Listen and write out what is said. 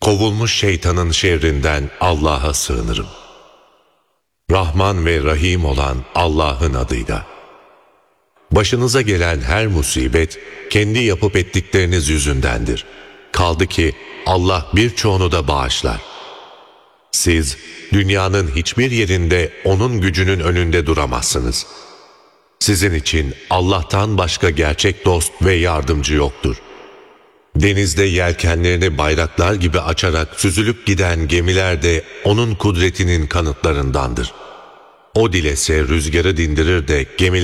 kovulmuş şeytanın şerrinden Allah'a sığınırım. Rahman ve Rahim olan Allah'ın adıyla. Başınıza gelen her musibet, kendi yapıp ettikleriniz yüzündendir. Kaldı ki Allah birçoğunu da bağışlar. Siz, dünyanın hiçbir yerinde O'nun gücünün önünde duramazsınız. Sizin için Allah'tan başka gerçek dost ve yardımcı yoktur. Denizde yelkenlerini bayraklar gibi açarak süzülüp giden gemiler de O'nun kudretinin kanıtlarındandır. O dilese rüzgarı dindirir de gemiler